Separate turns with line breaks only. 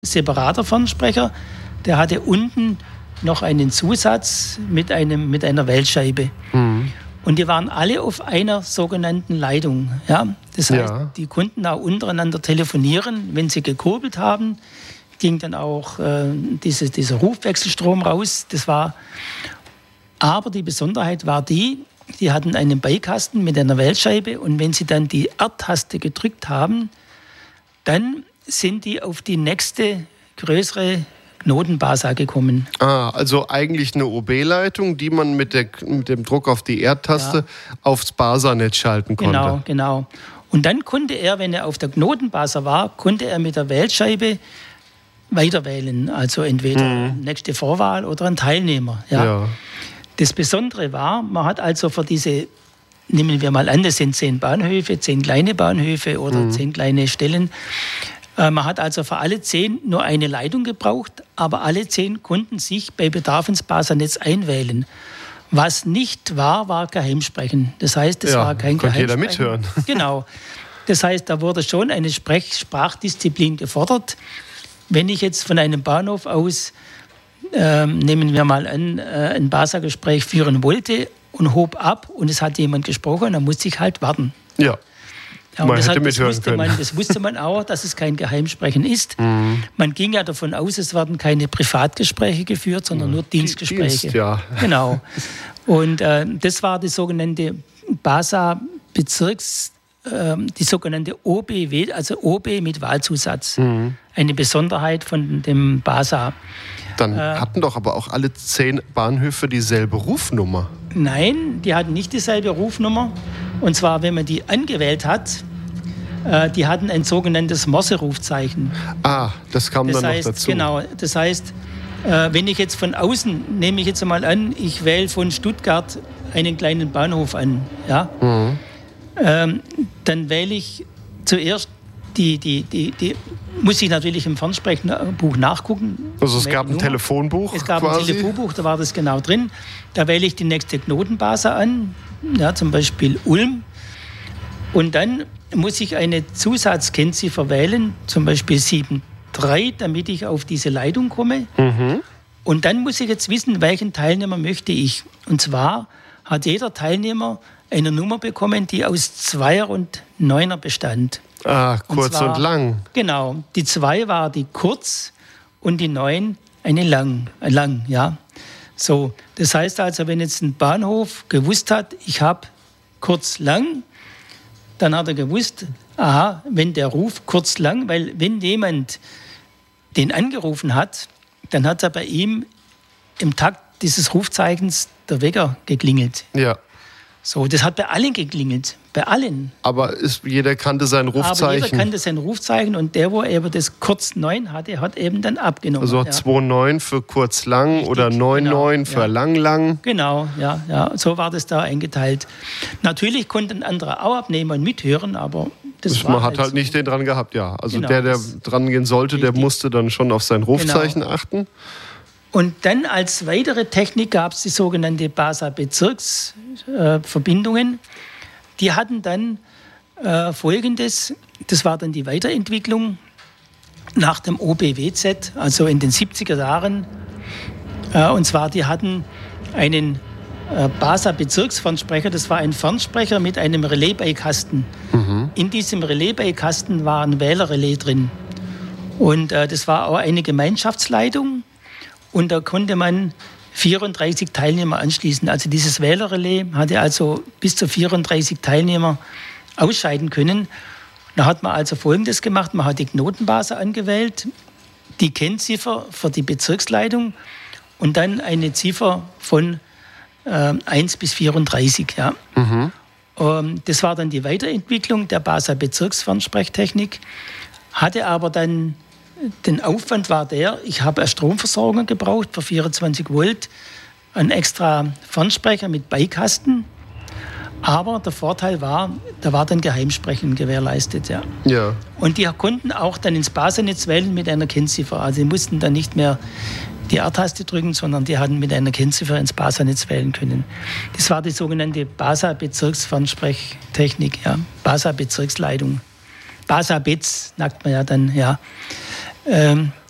separater Fernsprecher, der hatte unten noch einen Zusatz mit einer Wählscheibe. Mhm. Und die waren alle auf einer sogenannten Leitung. Ja? Das heißt, die konnten auch untereinander telefonieren. Wenn sie gekurbelt haben, ging dann auch dieser Rufwechselstrom raus. Aber die Besonderheit war die hatten einen Beikasten mit einer Wählscheibe und wenn sie dann die R-Taste gedrückt haben, dann sind die auf die nächste größere Knotenbasa gekommen.
Also eigentlich eine OB-Leitung, die man mit dem Druck auf die R-Taste aufs Basa-Netz schalten konnte.
Genau. Und dann konnte er, wenn er auf der Knotenbasa war, konnte er mit der Wählscheibe weiterwählen. Also entweder nächste Vorwahl oder ein Teilnehmer. Ja. Das Besondere war, man hat also für diese, nehmen wir mal an, das sind 10 Bahnhöfe, 10 kleine Bahnhöfe oder 10 kleine Stellen. Man hat also für alle 10 nur eine Leitung gebraucht, aber alle 10 konnten sich bei Bedarf ins Basa-Netz einwählen. Was nicht war Geheimsprechen. Das heißt, es war kein Geheimsprechen.
Konnte jeder mithören.
Genau. Das heißt, da wurde schon eine Sprachdisziplin gefordert. Wenn ich jetzt von einem Bahnhof aus, nehmen wir mal an, ein Basa-Gespräch führen wollte und hob ab und es hat jemand gesprochen, dann musste ich halt warten.
Ja. Man hätte mithören können.
Das wusste man auch, dass es kein Geheimsprechen ist. Man ging ja davon aus, es werden keine Privatgespräche geführt, sondern nur Dienstgespräche. Genau. Und das war die sogenannte Basa-Bezirks, die sogenannte OBW, also OB mit Wahlzusatz. Eine Besonderheit von dem Basa.
Dann hatten doch aber auch alle 10 Bahnhöfe dieselbe Rufnummer.
Nein, die hatten nicht dieselbe Rufnummer. Und zwar, wenn man die angewählt hat, die hatten ein sogenanntes Morse-Rufzeichen.
Das kam dann noch dazu. Genau,
das heißt, wenn ich jetzt von außen, nehme ich jetzt mal an, ich wähle von Stuttgart einen kleinen Bahnhof an, ja, dann wähle ich zuerst die muss ich natürlich im Fernsprechbuch nachgucken.
Also es gab ein Telefonbuch?
Es gab ein Telefonbuch, da war das genau drin. Da wähle ich die nächste Knotenbasa an, ja, zum Beispiel Ulm. Und dann muss ich eine Zusatzkennziffer wählen, zum Beispiel 73, damit ich auf diese Leitung komme. Und dann muss ich jetzt wissen, welchen Teilnehmer möchte ich. Und zwar hat jeder Teilnehmer eine Nummer bekommen, die aus 2er und 9er bestand.
Kurz und lang.
Genau. Die 2 war die kurz und die 9 eine lang, ja. So, das heißt also, wenn jetzt ein Bahnhof gewusst hat, ich habe kurz lang, dann hat er gewusst, wenn der Ruf kurz lang, weil wenn jemand den angerufen hat, dann hat er bei ihm im Takt dieses Rufzeichens der Wecker geklingelt.
Ja.
So, das hat bei allen geklingelt, bei allen.
Aber jeder kannte sein Rufzeichen.
Aber jeder kannte sein Rufzeichen und der, wo eben das kurz 9 hatte, hat eben dann abgenommen.
Also 2-9 für kurz lang. Richtig, oder 9-9 für lang.
Genau, ja, so war das da eingeteilt. Natürlich konnten andere auch abnehmen und mithören, aber das war
man hat halt so nicht den dran gehabt, ja. Also genau, der dran gehen sollte, richtig, der musste dann schon auf sein Rufzeichen achten.
Und dann als weitere Technik gab es die sogenannte Basa-Bezirksverbindungen. Die hatten dann Folgendes, das war dann die Weiterentwicklung nach dem OBWZ, also in den 70er Jahren. Und zwar, die hatten einen Basa-Bezirksfernsprecher, das war ein Fernsprecher mit einem Relaisbeikasten. In diesem Relaisbeikasten war ein Wählerrelais drin. Und das war auch eine Gemeinschaftsleitung. Und da konnte man 34 Teilnehmer anschließen. Also dieses Wählerrelais hatte also bis zu 34 Teilnehmer ausscheiden können. Da hat man also Folgendes gemacht. Man hat die Knotenbasa angewählt, die Kennziffer für die Bezirksleitung und dann eine Ziffer von 1 bis 34. Ja. Das war dann die Weiterentwicklung der Basa-Bezirksfernsprechtechnik. Hatte aber dann den Aufwand war ich habe eine Stromversorgung gebraucht für 24 Volt, einen extra Fernsprecher mit Beikasten. Aber der Vorteil war, da war dann Geheimsprechen gewährleistet. Ja. Und die konnten auch dann ins Basa-Netz wählen mit einer Kennziffer. Also sie mussten dann nicht mehr die R-Taste drücken, sondern die hatten mit einer Kennziffer ins Basa-Netz wählen können. Das war die sogenannte Basa-Bezirksfernsprechtechnik, ja. Basa-Bezirksleitung. Basa-Betz, sagt man ja dann, ja.